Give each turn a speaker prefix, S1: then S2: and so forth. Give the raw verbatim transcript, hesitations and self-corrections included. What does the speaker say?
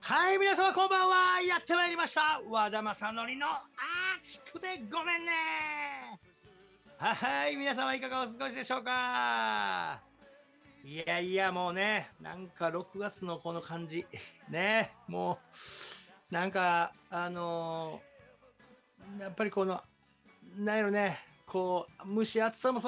S1: はい、皆様こんばんは。やってまいりました。和田正則の熱くてごめんね。はい、皆様いかがお過ごしでしょうか。いやいや、もうね、なんかろくがつのこの感じ。ね、もう、なんか、あのーやっぱりこの、なんやろね、こう、蒸し暑さもそう